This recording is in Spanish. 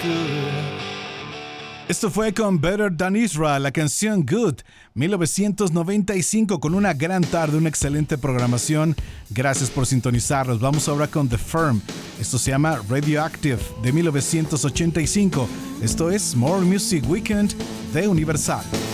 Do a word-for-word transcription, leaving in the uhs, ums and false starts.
Esto fue con Better Than Israel, la canción Good, mil novecientos noventa y cinco, con una gran tarde, una excelente programación. Gracias por sintonizarnos. Vamos ahora con The Firm. Esto se llama Radioactive, de mil novecientos ochenta y cinco. Esto es More Music Weekend de Universal.